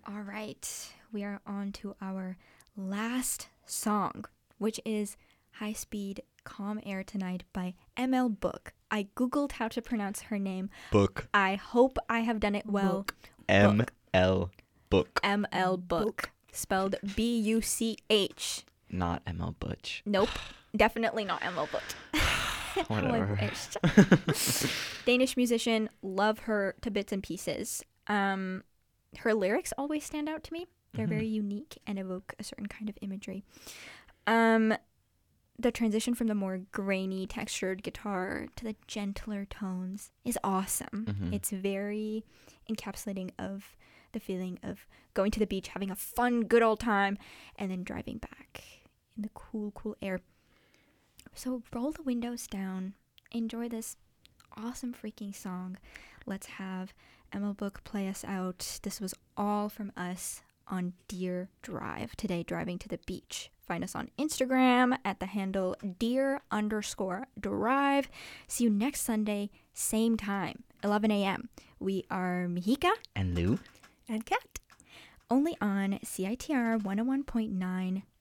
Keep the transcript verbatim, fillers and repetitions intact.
All right, we are on to our last song, which is High Speed Calm Air Tonight by M L Book. I googled how to pronounce her name. Book. I hope I have done it well. Book. M L Book. M L Book. Book. Spelled B U C H. Not M L Butch. Nope, definitely not M L Book. How I Whatever. wished. Danish musician, love her to bits and pieces. Um, her lyrics always stand out to me. They're Mhm. very unique and evoke a certain kind of imagery. Um, the transition from the more grainy, textured guitar to the gentler tones is awesome. Mhm. It's very encapsulating of the feeling of going to the beach, having a fun, good old time, and then driving back in the cool, cool air. So roll the windows down, enjoy this awesome freaking song. Let's have Emma Book play us out. This was all from us on Deer Drive today, driving to the beach. Find us on Instagram at the handle deer underscore drive. See you next Sunday, same time, eleven a.m. We are Mihika And Lou? And Kat. only on C I T R one oh one point nine